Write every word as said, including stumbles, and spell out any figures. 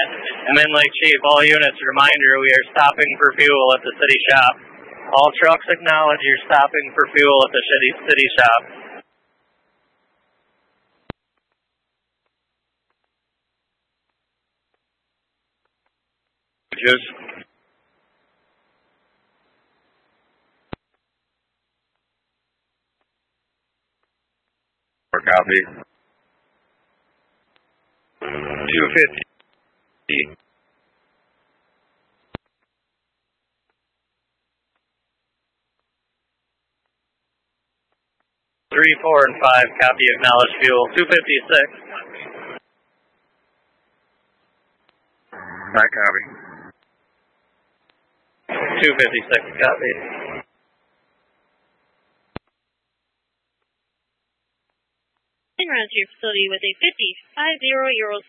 Min Lake Chief, all units, reminder, we are stopping for fuel at the city shop. All trucks acknowledge you're stopping for fuel at the city, city shop. Just for copy. two fifty. Three, four, and five, copy, acknowledge fuel. two fifty-six. I copy. two fifty-six, copy. En route to your facility with a fifty, five zero Euro